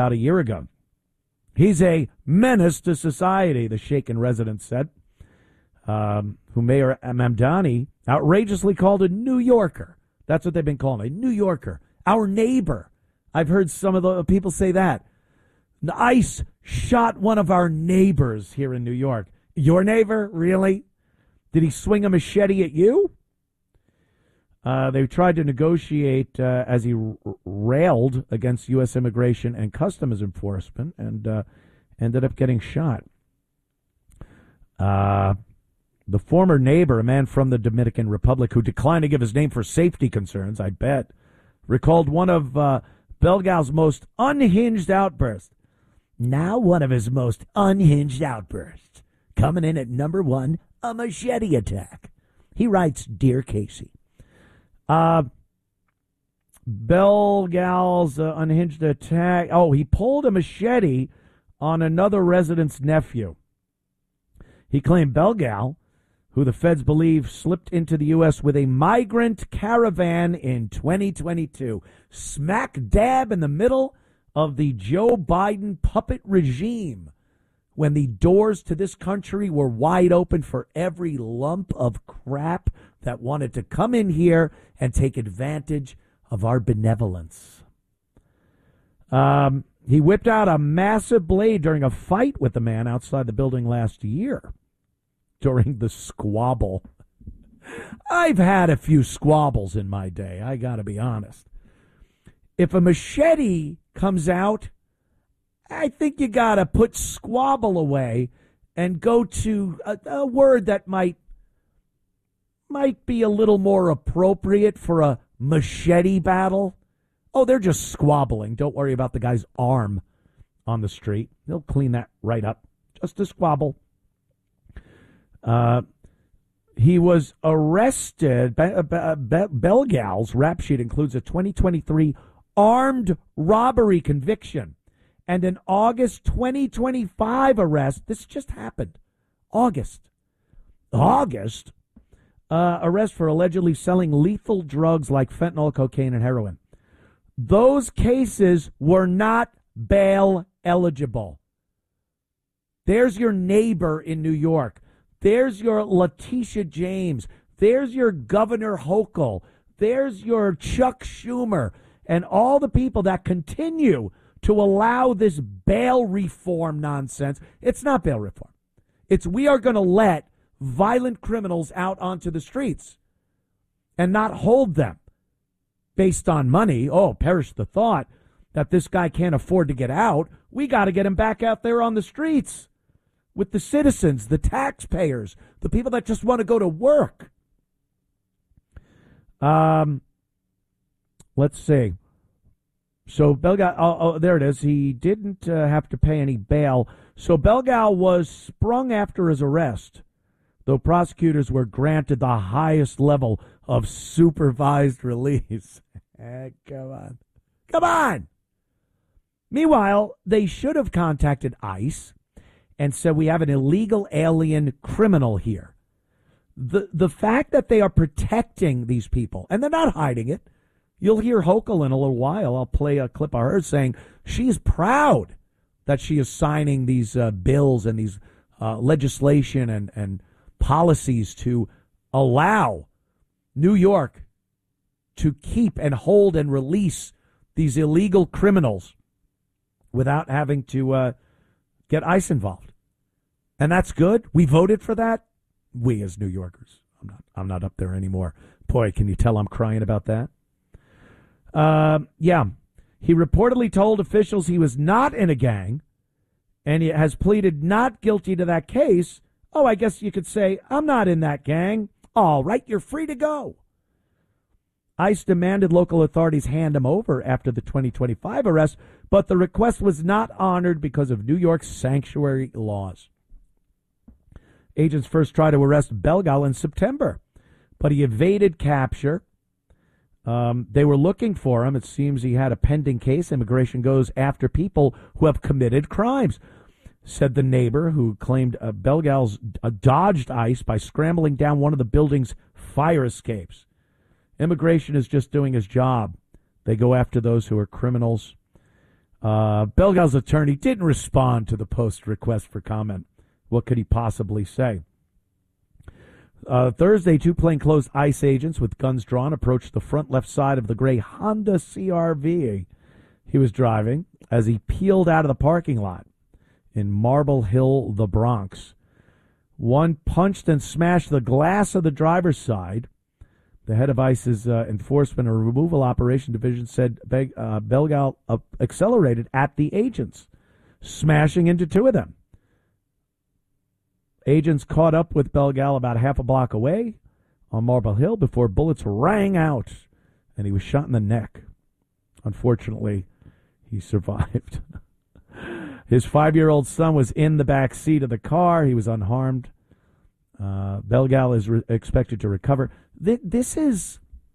about a year ago. He's a menace to society, the shaken resident said, who Mayor Mamdani outrageously called a New Yorker. That's what they've been calling a New Yorker, our neighbor. I've heard some of the people say that. ICE shot one of our neighbors here in New York. Your neighbor? Really? Did he swing a machete at you? They tried to negotiate as he railed against U.S. Immigration and Customs Enforcement and ended up getting shot. The former neighbor, a man from the Dominican Republic who declined to give his name for safety concerns, I bet, recalled one of Belgal's most unhinged outbursts. Now one of his most unhinged outbursts. Coming in at number one, a machete attack. He writes, Dear Casey, Belgal's unhinged attack. Oh, he pulled a machete on another resident's nephew. He claimed Belgal, who the feds believe slipped into the U.S. with a migrant caravan in 2022, smack dab in the middle of the Joe Biden puppet regime, when the doors to this country were wide open for every lump of crap that wanted to come in here and take advantage of our benevolence. He whipped out a massive blade during a fight with the man outside the building last year. During the squabble. I've had a few squabbles in my day, I got to be honest. If a machete comes out, I think you got to put squabble away and go to a word that might be a little more appropriate for a machete battle. Oh, they're just squabbling. Don't worry about the guy's arm on the street. They'll clean that right up. Just a squabble. He was arrested. Belgal's rap sheet includes a 2023 armed robbery conviction and an August 2025 arrest. This just happened. August. Arrest for allegedly selling lethal drugs like fentanyl, cocaine, and heroin. Those cases were not bail eligible. There's your neighbor in New York. There's your Letitia James. There's your Governor Hochul. There's your Chuck Schumer and all the people that continue to allow this bail reform nonsense. It's not bail reform. It's we are going to let violent criminals out onto the streets and not hold them based on money. Oh, perish the thought that this guy can't afford to get out. We got to get him back out there on the streets with the citizens, the taxpayers, the people that just want to go to work. Let's see. So Belgal, there it is. He didn't have to pay any bail. So Belgal was sprung after his arrest, though prosecutors were granted the highest level of supervised release. Come on. Meanwhile, they should have contacted ICE and said, we have an illegal alien criminal here. The fact that they are protecting these people, and they're not hiding it. You'll hear Hochul in a little while. I'll play a clip of her saying she's proud that she is signing these bills and these legislation and policies to allow New York to keep and hold and release these illegal criminals without having to get ICE involved. And that's good. We voted for that. We as New Yorkers. I'm not up there anymore. Boy, can you tell I'm crying about that? Yeah. He reportedly told officials he was not in a gang, and he has pleaded not guilty to that case. Oh, I guess you could say, I'm not in that gang. All right, you're free to go. ICE demanded local authorities hand him over after the 2025 arrest, but the request was not honored because of New York's sanctuary laws. Agents first tried to arrest Belgal in September, but he evaded capture. They were looking for him. It seems he had a pending case. Immigration goes after people who have committed crimes, said the neighbor who claimed Belgal's dodged ICE by scrambling down one of the building's fire escapes. Immigration is just doing his job. They go after those who are criminals. Belgal's attorney didn't respond to the Post request for comment. What could he possibly say? Thursday, two plainclothes ICE agents with guns drawn approached the front left side of the gray Honda CR-V he was driving as he peeled out of the parking lot in Marble Hill, the Bronx. One punched and smashed the glass of the driver's side. The head of ICE's Enforcement and Removal Operation Division said Belgal accelerated at the agents, smashing into two of them. Agents caught up with Belgal about half a block away on Marble Hill before bullets rang out, and he was shot in the neck. Unfortunately, he survived. His 5-year-old son was in the back seat of the car. He was unharmed. Belgal is expected to recover. This is...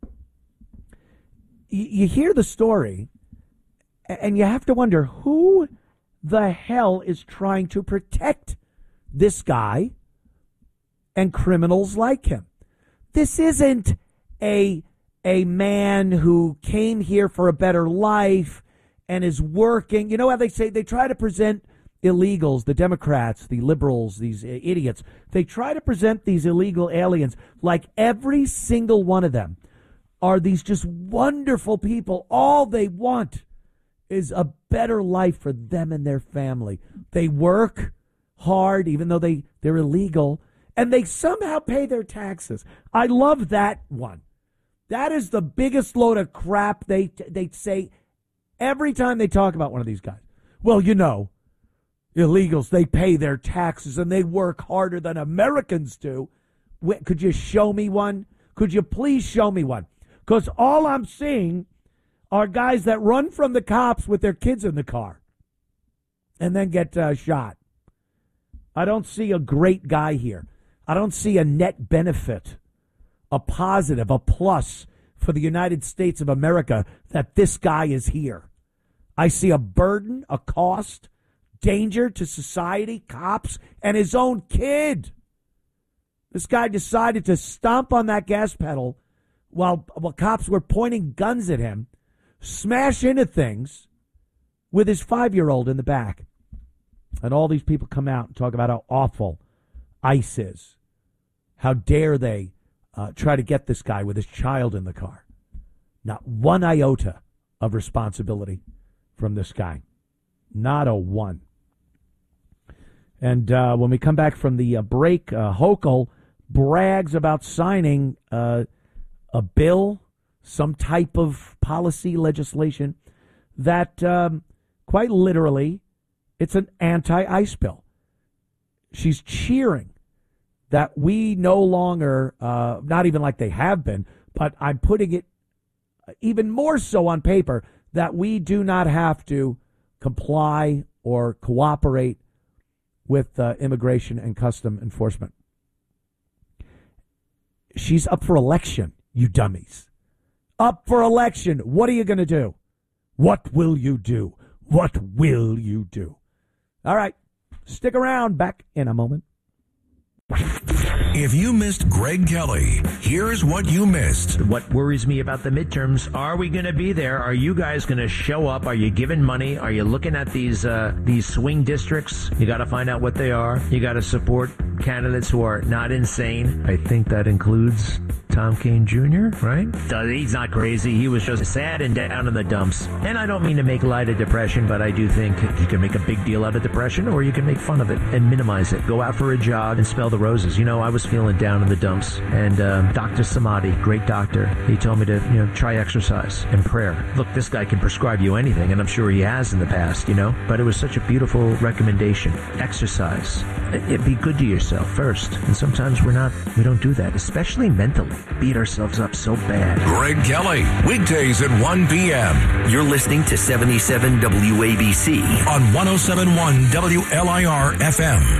You hear the story, and you have to wonder who the hell is trying to protect this guy and criminals like him. This isn't a man who came here for a better life and is working. You know how they say they try to present illegals, the Democrats, the liberals, these idiots. They try to present these illegal aliens like every single one of them are these just wonderful people. All they want is a better life for them and their family. They work hard, even though they're illegal, and they somehow pay their taxes. I love that one. That is the biggest load of crap they say every time they talk about one of these guys. Well, you know, illegals, they pay their taxes and they work harder than Americans do. Could you show me one? Could you please show me one? Because all I'm seeing are guys that run from the cops with their kids in the car and then get shot. I don't see a great guy here. I don't see a net benefit, a positive, a plus for the United States of America that this guy is here. I see a burden, a cost, danger to society, cops, and his own kid. This guy decided to stomp on that gas pedal while cops were pointing guns at him, smash into things with his 5-year-old in the back. And all these people come out and talk about how awful ICE is. How dare they try to get this guy with his child in the car. Not one iota of responsibility from this guy. Not a one. And when we come back from the break, Hochul brags about signing a bill, some type of policy legislation that quite literally, it's an anti-ICE bill. She's cheering that we no longer, not even like they have been, but I'm putting it even more so on paper, that we do not have to comply or cooperate with immigration and custom enforcement. She's up for election, you dummies. Up for election. What are you going to do? What will you do? What will you do? All right. Stick around. Back in a moment. If you missed Greg Kelly, here's what you missed. What worries me about the midterms, are we going to be there? Are you guys going to show up? Are you giving money? Are you looking at these swing districts? You got to find out what they are. You got to support candidates who are not insane. I think that includes Tom Kean Jr., right? He's not crazy. He was just sad and down in the dumps. And I don't mean to make light of depression, but I do think you can make a big deal out of depression, or you can make fun of it and minimize it. Go out for a jog and smell the roses. You know, I was feeling down in the dumps, and Dr. Samadi, great doctor, he told me to, try exercise and prayer. Look, this guy can prescribe you anything, and I'm sure he has in the past, but it was such a beautiful recommendation. Exercise. Be good to yourself first, and sometimes we don't do that, especially mentally. Beat ourselves up so bad. Greg Kelly, weekdays at 1 p.m. You're listening to 77 WABC on 107.1 WLIR FM.